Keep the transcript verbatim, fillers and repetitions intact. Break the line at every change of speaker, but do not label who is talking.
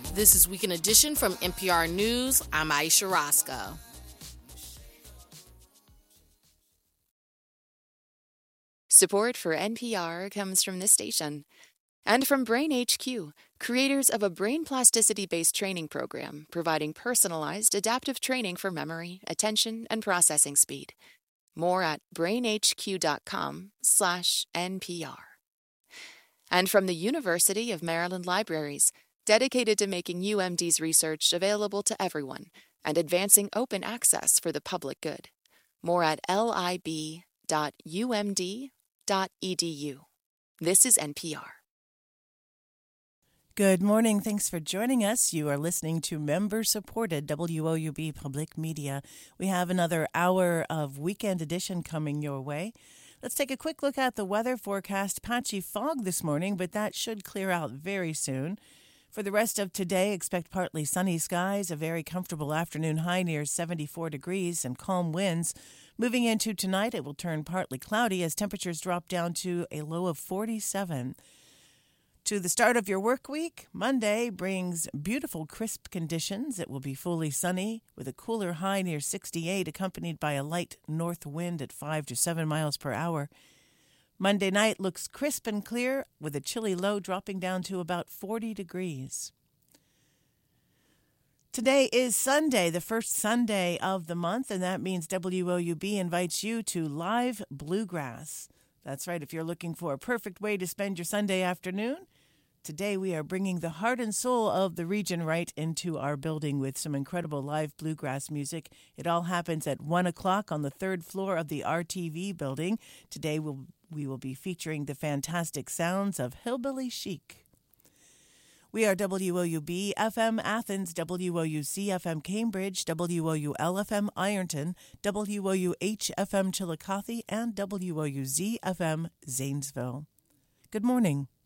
This is Weekend Edition from N P R News. I'm Aisha Roscoe.
Support for N P R comes from this station and from Brain H Q, creators of a brain plasticity-based training program providing personalized adaptive training for memory, attention, and processing speed. More at brainhq.com slash NPR. And from the University of Maryland Libraries, dedicated to making U M D's research available to everyone and advancing open access for the public good. More at lib dot u m d dot e d u. This is N P R.
Good morning. Thanks for joining us. You are listening to member-supported W O U B Public Media. We have another hour of Weekend Edition coming your way. Let's take a quick look at the weather forecast. Patchy fog this morning, but that should clear out very soon. For the rest of today, expect partly sunny skies, a very comfortable afternoon high near seventy-four degrees, and calm winds. Moving into tonight, it will turn partly cloudy as temperatures drop down to a low of forty-seven. To the start of your work week, Monday brings beautiful crisp conditions. It will be fully sunny with a cooler high near sixty-eight, accompanied by a light north wind at five to seven miles per hour. Monday night looks crisp and clear with a chilly low dropping down to about forty degrees. Today is Sunday, the first Sunday of the month, and that means W O U B invites you to Live Bluegrass. That's right, if you're looking for a perfect way to spend your Sunday afternoon, today we are bringing the heart and soul of the region right into our building with some incredible live bluegrass music. It all happens at one o'clock on the third floor of the R T V building. Today we'll, we will be featuring the fantastic sounds of Hillbilly Chic. We are W O U B F M Athens, W O U C F M Cambridge, W O U L F M Ironton, W O U H F M Chillicothe, and W O U Z F M Zanesville. Good morning.